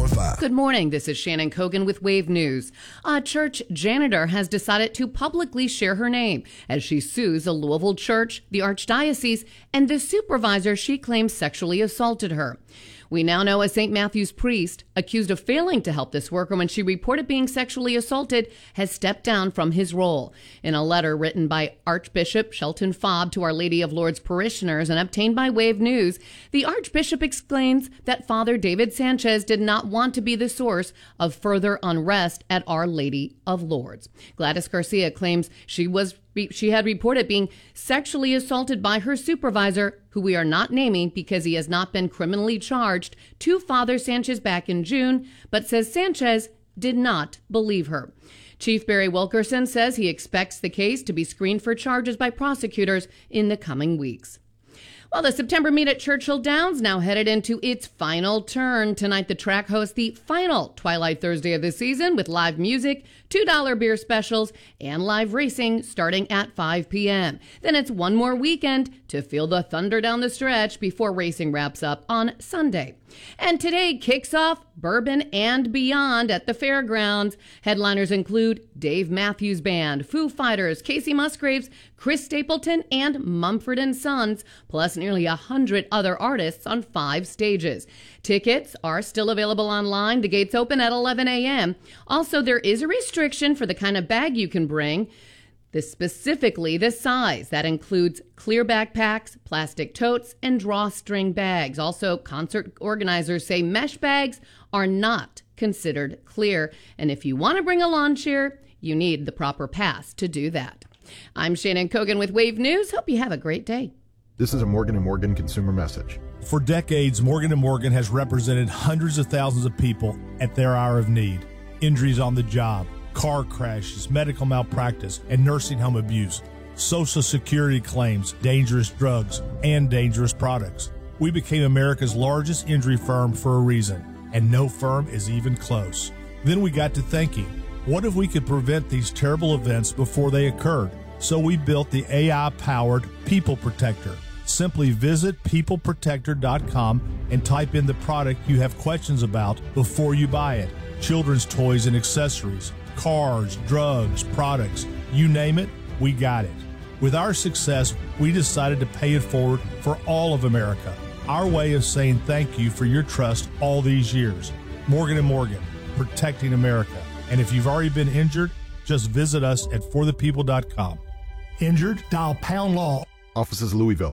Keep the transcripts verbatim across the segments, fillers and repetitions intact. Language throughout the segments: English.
four five. Good morning. This is Shannon Kogan with Wave News. A church janitor has decided to publicly share her name as she sues a Louisville church, the Archdiocese, and the supervisor she claims sexually assaulted her. We now know a Saint Matthew's priest, accused of failing to help this worker when she reported being sexually assaulted, has stepped down from his role. In a letter written by Archbishop Shelton Fobb to Our Lady of Lourdes parishioners and obtained by Wave News, the Archbishop exclaims that Father David Sanchez did not want to be the source of further unrest at Our Lady of Lourdes. Gladys Garcia claims she was She had reported being sexually assaulted by her supervisor, who we are not naming because he has not been criminally charged, to Father Sanchez back in June, but says Sanchez did not believe her. Chief Barry Wilkerson says he expects the case to be screened for charges by prosecutors in the coming weeks. Well, the September meet at Churchill Downs now headed into its final turn. Tonight, the track hosts the final Twilight Thursday of the season with live music, two dollar beer specials, and live racing starting at five p.m. Then it's one more weekend to feel the thunder down the stretch before racing wraps up on Sunday. And today kicks off Bourbon and Beyond at the fairgrounds. Headliners include Dave Matthews Band, Foo Fighters, Casey Musgraves, Chris Stapleton, and Mumford and Sons, plus nearly a hundred other artists on five stages. Tickets are still available online. The gates open at eleven a.m. Also, there is a restriction for the kind of bag you can bring. This specifically the size. That includes clear backpacks, plastic totes, and drawstring bags. Also, concert organizers say mesh bags are not considered clear. And if you want to bring a lawn chair, you need the proper pass to do that. I'm Shannon Kogan with Wave News. Hope you have a great day. This is a Morgan and Morgan consumer message. For decades, Morgan and Morgan has represented hundreds of thousands of people at their hour of need. Injuries on the job, car crashes, medical malpractice, and nursing home abuse, Social Security claims, dangerous drugs, and dangerous products. We became America's largest injury firm for a reason, and no firm is even close. Then we got to thinking, what if we could prevent these terrible events before they occurred? So we built the A I-powered People Protector. Simply visit people protector dot com and type in the product you have questions about before you buy it. Children's toys and accessories, cars, drugs, products, you name it, we got it. With our success, we decided to pay it forward for all of America. Our way of saying thank you for your trust all these years. Morgan and Morgan, protecting America. And if you've already been injured, just visit us at for the people dot com. Injured? Dial pound law. Offices Louisville.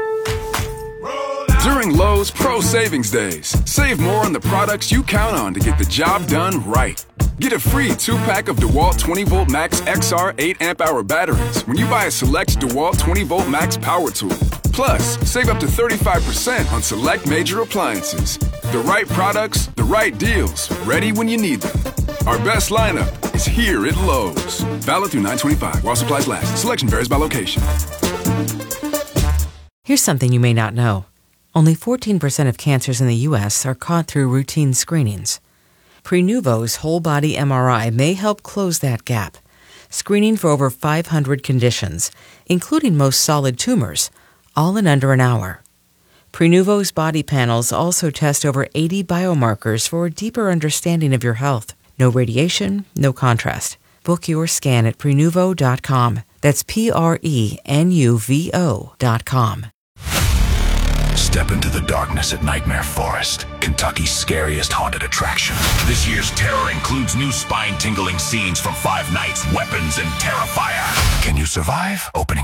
During Lowe's Pro Savings Days, save more on the products you count on to get the job done right. Get a free two-pack of DeWalt twenty volt Max X R eight amp hour batteries when you buy a select DeWalt twenty volt Max power tool. Plus, save up to thirty-five percent on select major appliances. The right products, the right deals, ready when you need them. Our best lineup is here at Lowe's. Valid through nine twenty-five while supplies last. Selection varies by location. Here's something you may not know. Only fourteen percent of cancers in the U S are caught through routine screenings. Prenuvo's whole-body M R I may help close that gap, screening for over five hundred conditions, including most solid tumors, all in under an hour. Prenuvo's body panels also test over eighty biomarkers for a deeper understanding of your health. No radiation, no contrast. Book your scan at prenuvo dot com. That's P R E N U V O dot com. Step into the darkness at Nightmare Forest, Kentucky's scariest haunted attraction. This year's terror includes new spine-tingling scenes from Five Nights, Weapons, and Terrifier. Can you survive? Opening